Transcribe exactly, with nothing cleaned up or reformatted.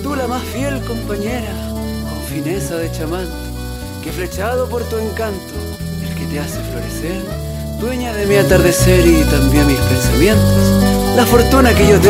tú la más fiel compañera, con fineza de chamán, que flechado por tu encanto, el que te hace florecer, dueña de mi atardecer y también mis pensamientos, la fortuna que yo tengo